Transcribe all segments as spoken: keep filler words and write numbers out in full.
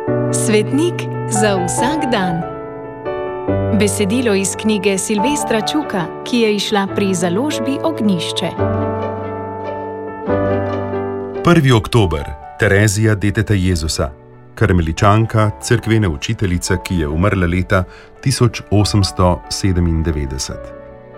Svetnik za vsak dan. Besedilo iz knjige Silvestra Čuka, ki je izšla pri založbi Ognjišče. prvi oktober. Terezija deteta Jezusa, karmeličanka, cerkvena učiteljica, ki je umrla leta tisoč osemsto sedemindevetdeset.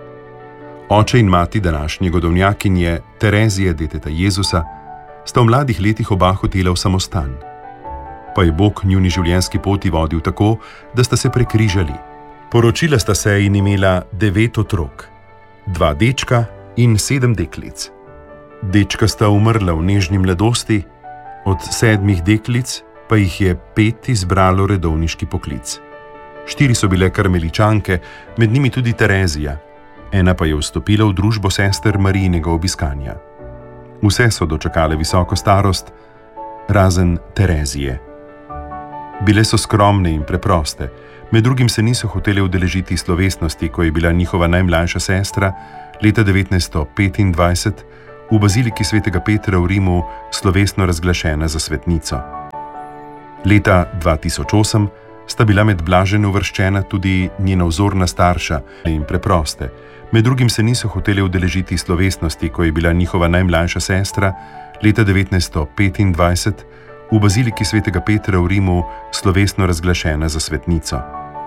Oče in mati današnje godovnjakinje Terezije deteta Jezusa sta v mladih letih oba hotela v samostan. Pa je Bog njuni življenjski poti vodil tako, da sta se prekrižali. Poročila sta se in imela devet otrok, dva dečka in sedem deklic. Dečka sta umrla v nežni mladosti, od sedmih deklic pa jih je pet izbralo redovniški poklic. Štiri so bile karmeličanke, med njimi tudi Terezija, ena pa je vstopila v družbo sester Marijinega obiskanja. Vse so dočakale visoko starost, razen Terezije. Bile so skromne in preproste, med drugim se niso hotele udeležiti slovesnosti, ko je bila njihova najmlajša sestra leta devetnajststo petindvajset v baziliki svetega Petra v Rimu slovesno razglašena za svetnico. Leta dva tisoč osem sta bila med blažene uvrščena tudi njena vzorna starša in preproste, med drugim se niso hotele udeležiti slovesnosti, ko je bila njihova najmlajša sestra leta devetnajststo petindvajset v baziliki svetega Petra v Rimu slovesno razglašena za svetnico.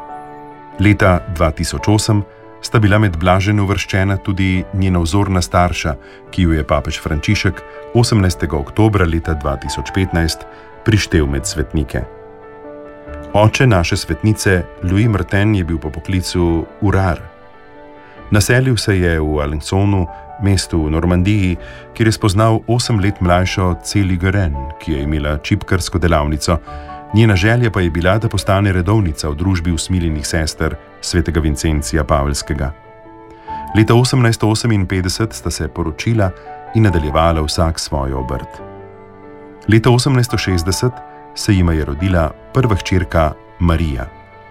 Leta dva tisoč osem sta bila med blažene uvrščena tudi njena vzorna starša, ki jo je papež Frančišek osemnajstega oktobra leta dva tisoč petnajst prištel med svetnike. Oče naše svetnice Louis Martin je bil po poklicu urar. Naselil se je v Alençonu, mestu v Normandiji, kjer je spoznal osem let mlajšo Célie Guérin, ki je imela čipkarsko delavnico. Njena želja pa je bila, da postane redovnica v družbi usmiljenih sester svetega Vincencija Pavelskega. Leta osemnajststo oseminpetdeset sta se poročila in nadaljevala vsak svojo obrt. Leta osemnajststo šestdeset se jima je rodila prva hčerka Marija.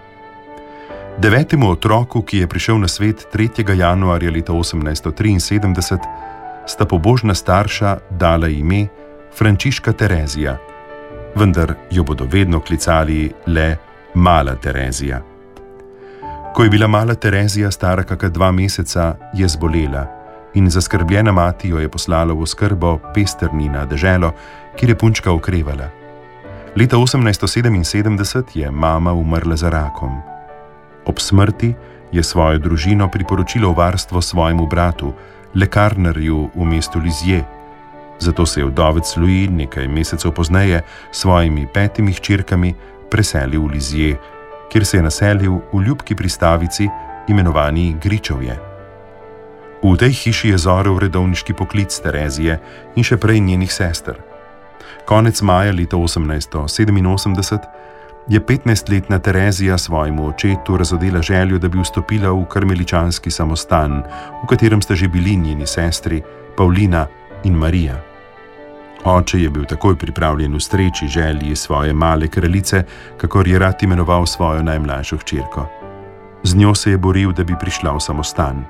Devetemu otroku, ki je prišel na svet tretjega januarja leta osemnajststo triinsedemdeset, sta pobožna starša dala ime Frančiška Terezija, vendar jo bodo vedno klicali le Mala Terezija. Ko je bila mala Terezija stara kaka dva meseca, je zbolela in zaskrbljena mati jo je poslala v oskrbo Pesterni na deželo, kjer je punčka okrevala. Leta osemnajststo sedeminsedemdeset je mama umrla za rakom. Ob smrti je svojo družino priporočila v varstvo svojemu bratu, lekarnarju v mestu Lisieux. Zato se je vdovec Louis nekaj mesecev pozneje s svojimi petimi hčerkami preselil v Lisieux, kjer se je naselil v ljubki pristavici, imenovani Gričovje. V tej hiši je zorel redovniški poklic Terezije in še prej njenih sester. Konec maja leta osemnajststo sedeminosemdeset je petnajstletna Terezija svojemu očetu razodela željo, da bi vstopila v karmeličanski samostan, v katerem sta že bili njeni sestri Paulina in Marija. Oče je bil takoj pripravljen ustreči želji svoje male kraljice, kakor je rad imenoval svojo najmlajšo hčerko. Z njo se je boril, da bi prišla v samostan.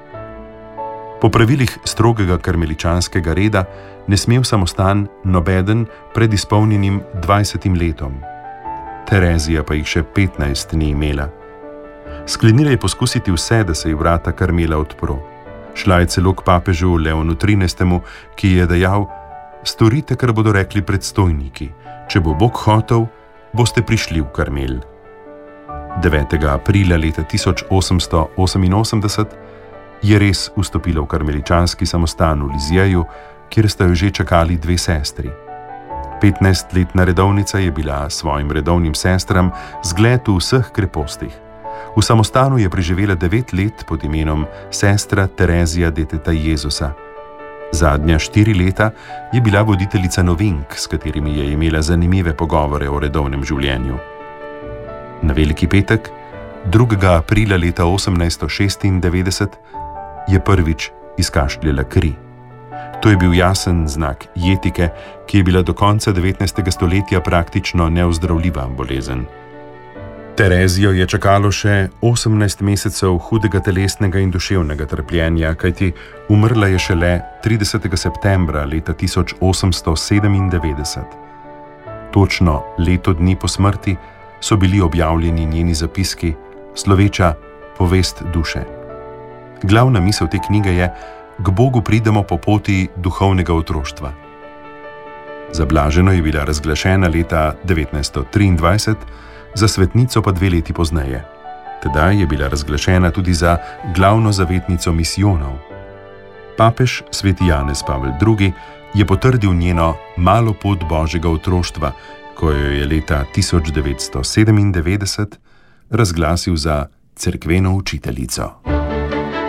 Po pravilih strogega karmeličanskega reda ne sme v samostan nobeden pred izpolnjenim dvajsetim letom. Terezija pa jih še petnajst ni imela. Sklenila je poskusiti vse, da se ji vrata Karmela odpro. Šla je celo k papežu Leonu trinajstemu, ki ji je dejal: storite, kar bodo rekli predstojniki. Če bo Bog hotel, boste prišli v Karmel. devetega aprila leta tisoč osemsto oseminosemdeset je res vstopila v karmeličanski samostan v Lisieuxu, kjer sta jo že čakali dve sestri. petnajstletna redovnica je bila svojim redovnim sestram zgled v vseh krepostih. V samostanu je preživela devet let pod imenom sestra Terezija deteta Jezusa. Zadnja štiri leta je bila voditeljica novink, s katerimi je imela zanimive pogovore o redovnem življenju. Na veliki petek, drugega aprila leta osemnajststo šestindevetdeset, je prvič izkašljala kri. To je bil jasen znak jetike, ki je bila do konca devetnajstega stoletja praktično neozdravljiva bolezen. Terezijo je čakalo še osemnajst mesecev hudega telesnega in duševnega trpljenja, kajti umrla je šele tridesetega septembra leta tisoč osemsto sedemindevetdeset. Točno leto dni po smrti so bili objavljeni njeni zapiski, sloveča Povest duše. Glavna misel te knjige je: k Bogu pridemo po poti duhovnega otroštva. Za Blaženo je bila razglašena leta devetnajststo triindvajset, za svetnico pa dve leti pozneje. Tedaj je bila razglašena tudi za glavno zavetnico misijonov. Papež sveti Janez Pavel drugi je potrdil njeno malo pot božjega otroštva, ko jo je leta tisoč devetsto sedemindevetdeset razglasil za cerkveno učiteljico.